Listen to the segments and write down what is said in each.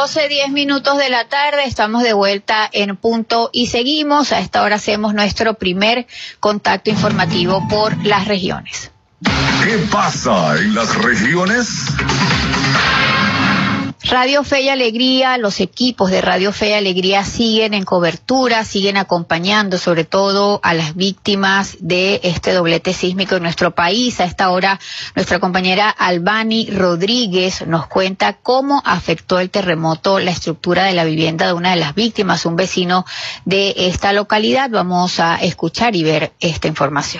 12:10 de la tarde, estamos de vuelta en Punto y seguimos. A esta hora hacemos nuestro primer contacto informativo por las regiones. ¿Qué pasa en las regiones? Radio Fe y Alegría, los equipos de Radio Fe y Alegría siguen en cobertura, siguen acompañando sobre todo a las víctimas de este doblete sísmico en nuestro país. A esta hora nuestra compañera Albany Rodríguez nos cuenta cómo afectó el terremoto la estructura de la vivienda de una de las víctimas, un vecino de esta localidad. Vamos a escuchar y ver esta información.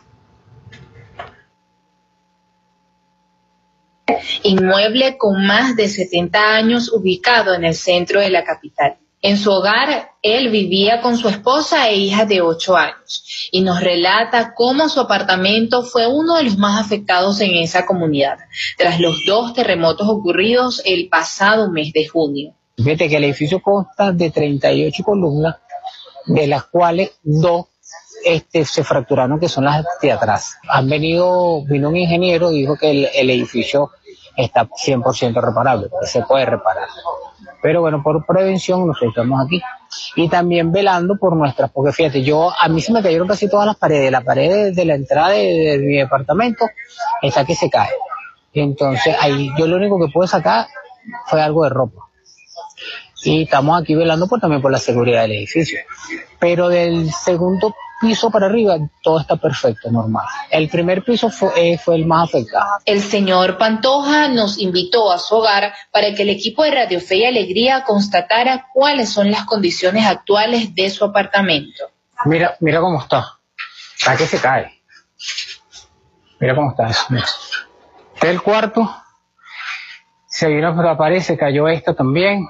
Inmueble con más de 70 años ubicado en el centro de la capital. En su hogar, él vivía con su esposa e hija de 8 años y nos relata cómo su apartamento fue uno de los más afectados en esa comunidad, tras los 2 terremotos ocurridos el pasado mes de junio. Fíjate que el edificio consta de 38 columnas, de las cuales 2 se fracturaron, que son las de atrás. Vino un ingeniero y dijo que el edificio está 100% reparable, se puede reparar. Pero bueno, por prevención nosotros estamos aquí. Y también velando por nuestras, porque fíjate, a mí se me cayeron casi todas las paredes. La pared de la entrada de mi departamento está que se cae. Entonces ahí yo lo único que pude sacar fue algo de ropa. Y estamos aquí velando también por la seguridad del edificio. Pero del segundo piso para arriba todo está perfecto, normal. El primer piso fue el más afectado. El señor Pantoja nos invitó a su hogar para que el equipo de Radio Fe y Alegría constatara cuáles son las condiciones actuales de su apartamento. Mira cómo está. Está que se cae. Mira cómo está eso. Mira. Este es el cuarto. Se vino por la pared, se cayó esta también.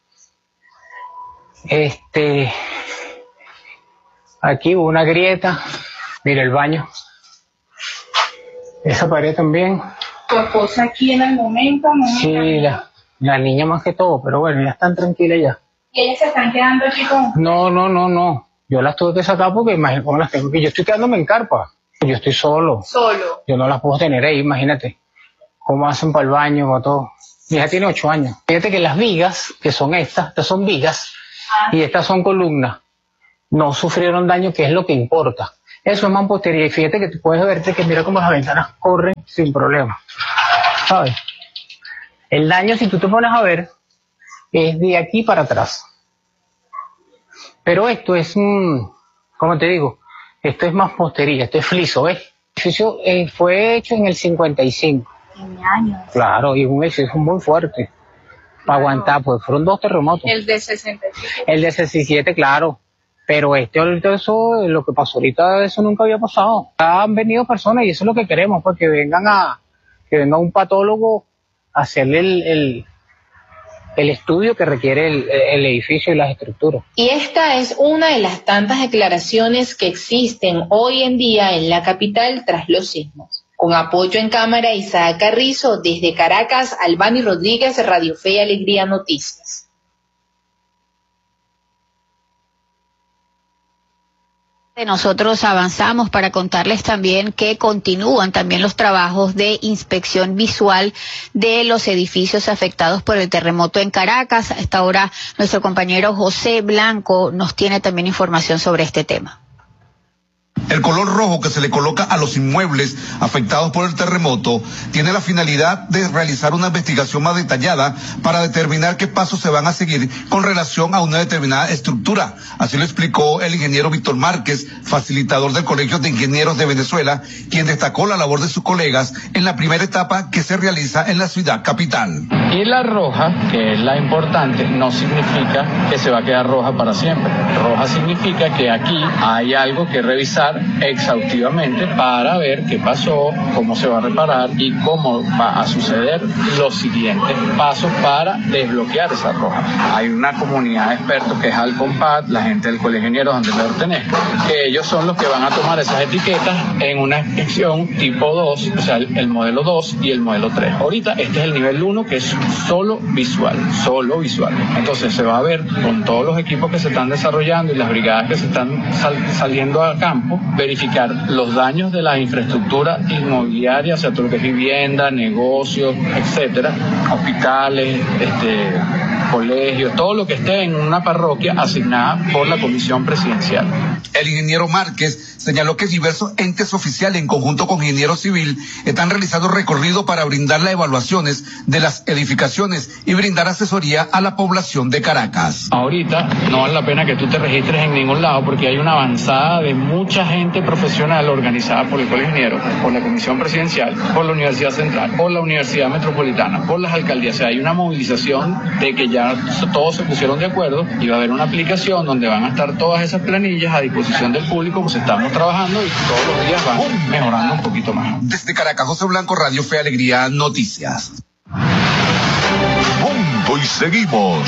Aquí hubo una grieta. Mira el baño. Esa pared también. ¿Tu esposa aquí en el momento? Sí, la niña más que todo, pero bueno, ya están tranquilas ya. ¿Y ellas se están quedando aquí con...? No. Yo las tuve que sacar porque imagínate cómo las tengo aquí. Yo estoy quedándome en carpa. Yo estoy solo. ¿Solo? Yo no las puedo tener ahí, imagínate. ¿Cómo hacen para el baño, para todo? Mi hija tiene 8 años. Fíjate que las vigas, que son estas son vigas, y estas son columnas, no sufrieron daño, que es lo que importa. Eso es mampostería, y fíjate que tú puedes verte que mira cómo las ventanas corren sin problema, ¿sabes? El daño, si tú te pones a ver, es de aquí para atrás. Pero esto es, ¿cómo te digo? Esto es mampostería, esto es fliso, ¿ves? El edificio fue hecho en el 55. En años. Claro, y un edificio muy fuerte. Para aguantar, pues fueron 2 terremotos. El de 67. El de 67, claro. Pero ahorita eso, lo que pasó ahorita, eso nunca había pasado. Han venido personas y eso es lo que queremos, pues que venga un patólogo a hacerle el estudio que requiere el edificio y las estructuras. Y esta es una de las tantas declaraciones que existen hoy en día en la capital tras los sismos. Con apoyo en cámara, Isaac Carrizo, desde Caracas, Albany Rodríguez, Radio Fe y Alegría Noticias. Nosotros avanzamos para contarles también que continúan también los trabajos de inspección visual de los edificios afectados por el terremoto en Caracas. A esta hora nuestro compañero José Blanco nos tiene también información sobre este tema. El color rojo que se le coloca a los inmuebles afectados por el terremoto tiene la finalidad de realizar una investigación más detallada para determinar qué pasos se van a seguir con relación a una determinada estructura. Así lo explicó el ingeniero Víctor Márquez, facilitador del Colegio de Ingenieros de Venezuela, quien destacó la labor de sus colegas en la primera etapa que se realiza en la ciudad capital. Y la roja, que es la importante, no significa que se va a quedar roja para siempre. Roja significa que aquí hay algo que revisar exhaustivamente para ver qué pasó, cómo se va a reparar y cómo va a suceder los siguientes pasos para desbloquear esa roja. Hay una comunidad de expertos que es Alcompad, la gente del Colegio de Ingenieros donde lo pertenezco, que ellos son los que van a tomar esas etiquetas en una inspección tipo 2, o sea, el modelo 2 y el modelo 3. Ahorita este es el nivel 1, que es solo visual. Entonces se va a ver con todos los equipos que se están desarrollando y las brigadas que se están saliendo a campo, verificar los daños de la infraestructura inmobiliaria, o sea, todo lo que es vivienda, negocios, etcétera, hospitales, colegios, todo lo que esté en una parroquia asignada por la Comisión Presidencial. El ingeniero Márquez señaló que diversos entes oficiales, en conjunto con Ingeniero Civil, están realizando recorridos para brindar las evaluaciones de las edificaciones y brindar asesoría a la población de Caracas. Ahorita no vale la pena que tú te registres en ningún lado porque hay una avanzada de mucha gente profesional organizada por el Colegio de Ingenieros, por la Comisión Presidencial, por la Universidad Central, por la Universidad Metropolitana, por las alcaldías. O sea, hay una movilización de que ya todos se pusieron de acuerdo y va a haber una aplicación donde van a estar todas esas planillas a disposición del público, pues estamos trabajando y todos los días van mejorando un poquito más. Desde Caracas, José Blanco, Radio Fe y Alegría, Noticias. Punto y seguimos.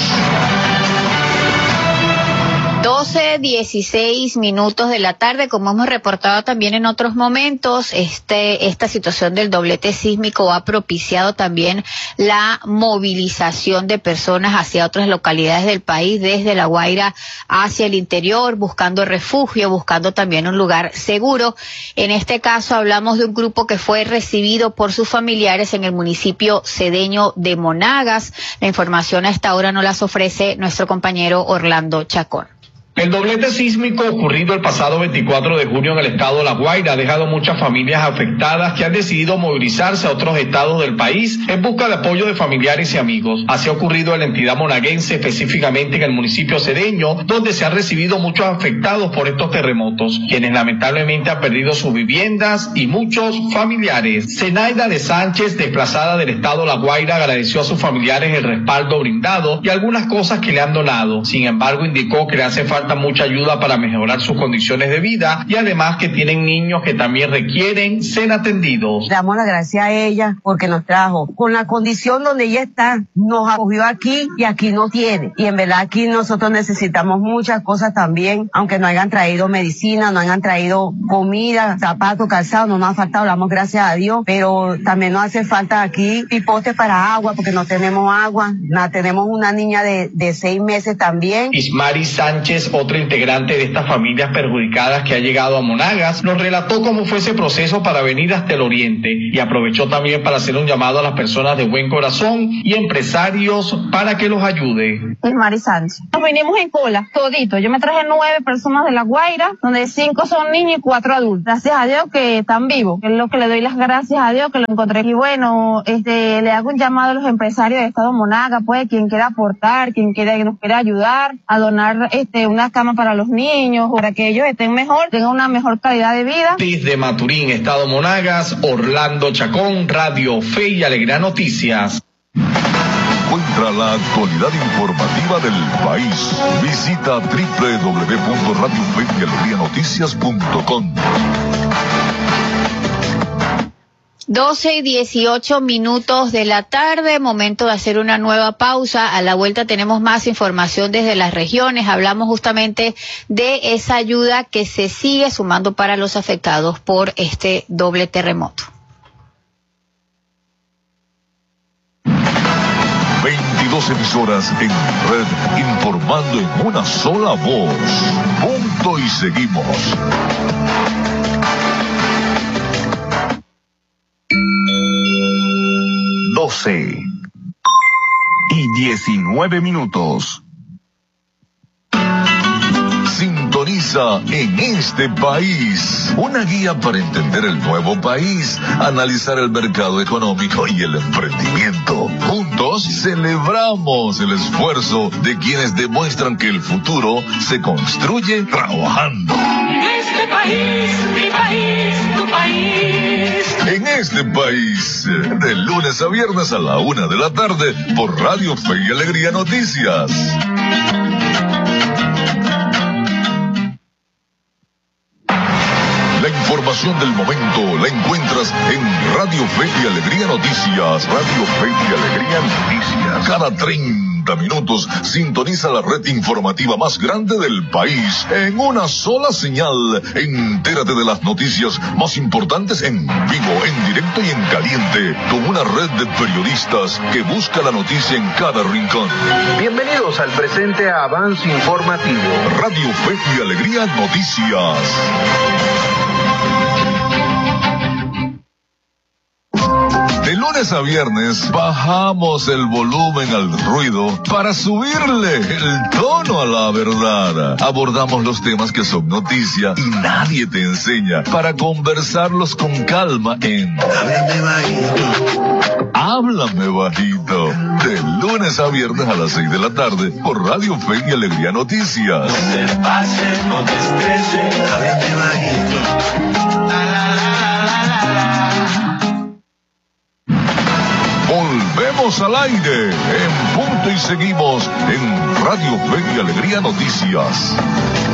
12:16 de la tarde, como hemos reportado también en otros momentos, esta situación del doblete sísmico ha propiciado también la movilización de personas hacia otras localidades del país, desde La Guaira hacia el interior, buscando refugio, buscando también un lugar seguro. En este caso hablamos de un grupo que fue recibido por sus familiares en el municipio cedeño de Monagas. La información a esta hora nos las ofrece nuestro compañero Orlando Chacón. El doblete sísmico ocurrido el pasado 24 de junio en el estado de La Guaira ha dejado muchas familias afectadas que han decidido movilizarse a otros estados del país en busca de apoyo de familiares y amigos. Así ha ocurrido en la entidad monaguense, específicamente en el municipio cedeño, donde se han recibido muchos afectados por estos terremotos, quienes lamentablemente han perdido sus viviendas y muchos familiares. Zenaida de Sánchez, desplazada del estado de La Guaira, agradeció a sus familiares el respaldo brindado y algunas cosas que le han donado. Sin embargo, indicó que le hace falta mucha ayuda para mejorar sus condiciones de vida y además que tienen niños que también requieren ser atendidos. Damos las gracias a ella porque nos trajo con la condición donde ella está, nos acogió aquí y aquí no tiene, y en verdad aquí nosotros necesitamos muchas cosas también, aunque no hayan traído medicina, no hayan traído comida, zapatos, calzado, no nos ha faltado, damos gracias a Dios, pero también nos hace falta aquí pipotes para agua porque no tenemos agua, tenemos una niña de 6 meses también. Ismari Sánchez, otra integrante de estas familias perjudicadas que ha llegado a Monagas, nos relató cómo fue ese proceso para venir hasta el oriente y aprovechó también para hacer un llamado a las personas de buen corazón y empresarios para que los ayude. Ismari Sánchez. Nos vinimos en cola, todito. Yo me traje 9 personas de La Guaira, donde 5 son niños y 4 adultos. Gracias a Dios que están vivos, que es lo que le doy las gracias a Dios que lo encontré. Y bueno, le hago un llamado a los empresarios del estado de Monagas, pues, quien quiera aportar, quien nos quiera ayudar a donar una cama para los niños, para que ellos estén mejor, tengan una mejor calidad de vida. Desde Maturín, estado Monagas, Orlando Chacón, Radio Fe y Alegría Noticias. Encuentra la actualidad informativa del país. Visita www.radiofeyalegrianoticias.com. 12:18 de la tarde, momento de hacer una nueva pausa. A la vuelta tenemos más información desde las regiones. Hablamos justamente de esa ayuda que se sigue sumando para los afectados por este doble terremoto. 22 emisoras en red informando en una sola voz. Punto y seguimos. 12:19. Sintoniza En este País, una guía para entender el nuevo país, analizar el mercado económico y el emprendimiento. Juntos celebramos el esfuerzo de quienes demuestran que el futuro se construye trabajando. En este país, mi país, tu país. En este país, de lunes a viernes a la 1 de la tarde, por Radio Fe y Alegría Noticias. La información del momento la encuentras en Radio Fe y Alegría Noticias. Radio Fe y Alegría Noticias. Cada 30 minutos sintoniza la red informativa más grande del país en una sola señal. Entérate de las noticias más importantes en vivo, en directo y en caliente, con una red de periodistas que busca la noticia en cada rincón. Bienvenidos al presente avance informativo. Radio Fe y Alegría Noticias. De lunes a viernes bajamos el volumen al ruido para subirle el tono a la verdad. Abordamos los temas que son noticia y nadie te enseña para conversarlos con calma en Háblame Bajito. Háblame Bajito. De lunes a viernes a las 6 de la tarde por Radio Fe y Alegría Noticias. No te pases, no te estreses, háblame bajito. Volvemos al aire en punto y seguimos en Radio Fe y Alegría Noticias.